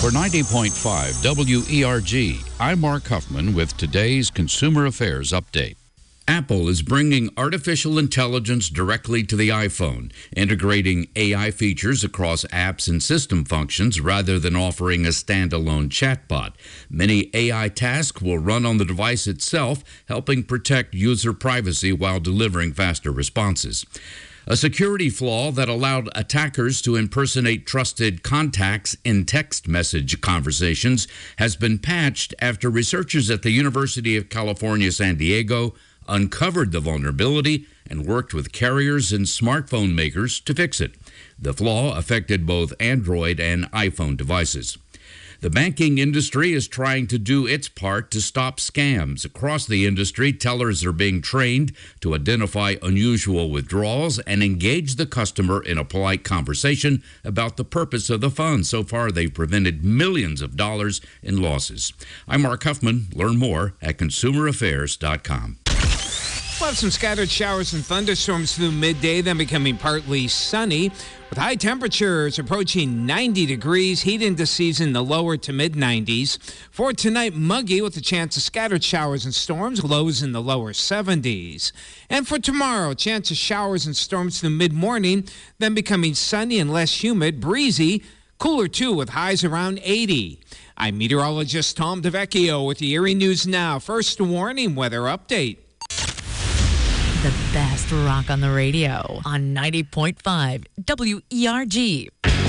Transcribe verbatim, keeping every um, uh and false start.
For ninety point five W E R G, I'm Mark Huffman with today's Consumer Affairs Update. Apple is bringing artificial intelligence directly to the iPhone, integrating A I features across apps and system functions rather than offering a standalone chatbot. Many A I tasks will run on the device itself, helping protect user privacy while delivering faster responses. A security flaw that allowed attackers to impersonate trusted contacts in text message conversations has been patched after researchers at the University of California, San Diego uncovered the vulnerability and worked with carriers and smartphone makers to fix it. The flaw affected both Android and iPhone devices. The banking industry is trying to do its part to stop scams. Across the industry, tellers are being trained to identify unusual withdrawals and engage the customer in a polite conversation about the purpose of the funds. So far, they've prevented millions of dollars in losses. I'm Mark Huffman. Learn more at consumer affairs dot com. We'll have some scattered showers and thunderstorms through midday, then becoming partly sunny, with high temperatures approaching ninety degrees, heat indices in the lower to mid nineties. For tonight, muggy with a chance of scattered showers and storms, lows in the lower seventies. And for tomorrow, chance of showers and storms through mid-morning, then becoming sunny and less humid, breezy, cooler too with highs around eighty. I'm meteorologist Tom DeVecchio with the Erie News Now. First warning weather update. The best rock on the radio on ninety point five W E R G.